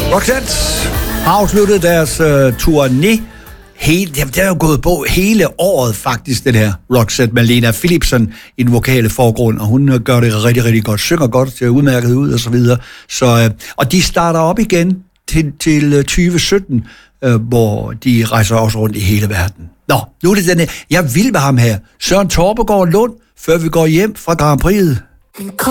Roxette har afsluttet deres turné. Det er jo gået på hele året faktisk, den her Roxette med Lena Philipsen i den vokale forgrund, og hun gør det rigtig, rigtig godt, synger godt, ser udmærket ud og så videre. Så, og de starter op igen til 2017, hvor de rejser også rundt i hele verden. Nå, nu er det den her. Jeg vil med ham her. Søren Torpegaard Lund, før vi går hjem fra Grand Prix'et.